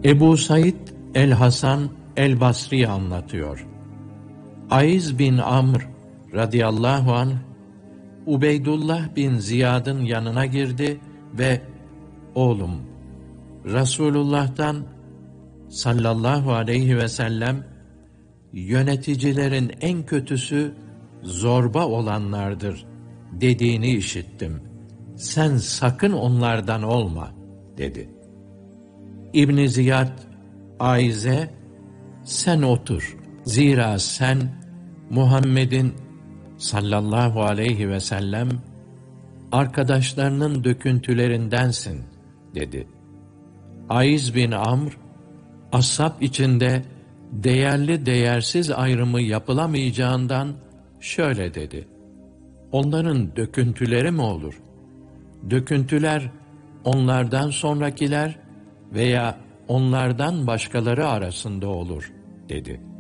Ebu Said el-Hasan el-Basri anlatıyor. Aiz bin Amr radıyallahu anh, Ubeydullah bin Ziyad'ın yanına girdi ve "Oğlum, Resulullah'tan sallallahu aleyhi ve sellem, yöneticilerin en kötüsü zorba olanlardır dediğini işittim. Sen sakın onlardan olma," dedi. İbn Ziyad Aiz'e, "Sen otur. Zira sen Muhammed'in sallallahu aleyhi ve sellem arkadaşlarının döküntülerindensin," dedi. Aiz bin Amr, ashab içinde değerli değersiz ayrımı yapılamayacağından şöyle dedi: "Onların döküntüleri mi olur? Döküntüler onlardan sonrakiler veya onlardan başkaları arasında olur," dedi.